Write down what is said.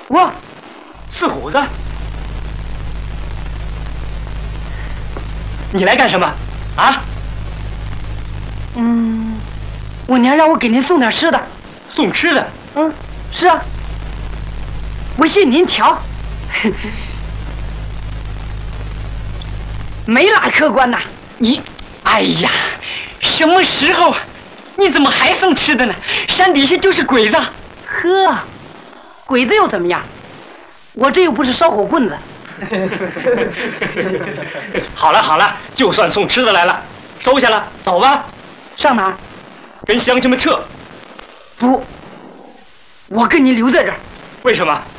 我四虎子，你来干什么？啊？我娘让我给您送点吃的。送吃的？是啊。我信您条，没拉客官呐。你，哎呀，什么时候啊？你怎么还送吃的呢？山底下就是鬼子。呵，鬼子又怎么样？我这又不是烧火棍子。好了好了，就算送吃的来了，收下了，走吧。上哪儿？跟乡亲们撤。不，我跟你留在这儿。为什么？